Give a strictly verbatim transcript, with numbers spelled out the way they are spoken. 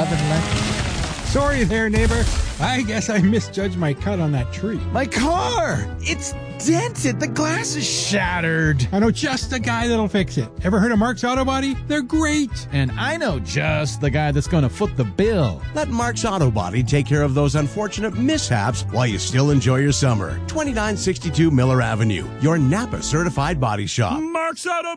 eleven left. Sorry there, neighbor. I guess I misjudged my cut on that tree. My car! It's dented. The glass is shattered. I know just the guy that'll fix it. Ever heard of Mark's Auto Body? They're great. And I know just the guy that's going to foot the bill. Let Mark's Auto Body take care of those unfortunate mishaps while you still enjoy your summer. twenty-nine sixty-two Miller Avenue, your Napa certified body shop. Mark's Auto